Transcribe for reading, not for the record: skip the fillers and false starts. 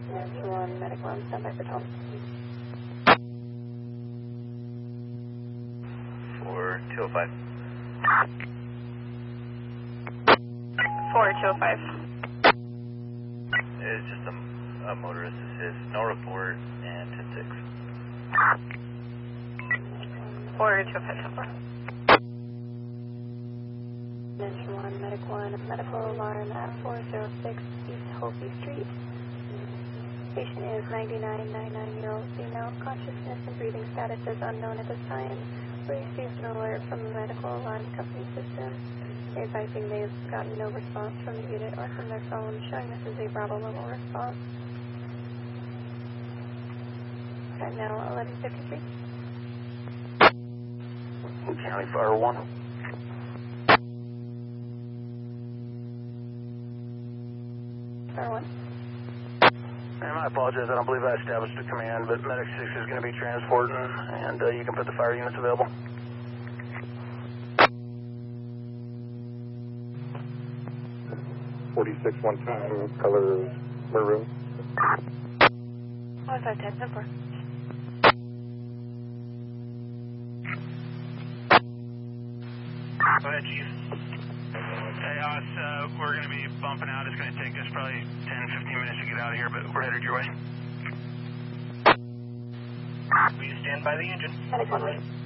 Dimension 1, Medic 1, stand by for Tom. 4205. 4205. It's just a motorist assist, no report, and 10-6. 4205. Dimension 1, Medic 1, medical alarm at 406 East Hopi Street. Patient is 99-year-old female. Consciousness and breathing status is unknown at this time. We received an alert from the medical alarm company system. They're advising they've gotten no response from the unit or from their phone, showing this is a Bravo level response. Time now 11:53. County Fire 1. Fire 1. Ma'am, I apologize. I don't believe I established a command, but Medic 6 is going to be transporting, and you can put the fire units available. .46 one time, color maroon. 1510, 10-4. Go ahead, Chief. Hey, Oz, we're going to be bumping out. It's going to take us probably 10-15 minutes to get out of here, but we're headed your way. Will you stand by the engine? Medic 1, wait.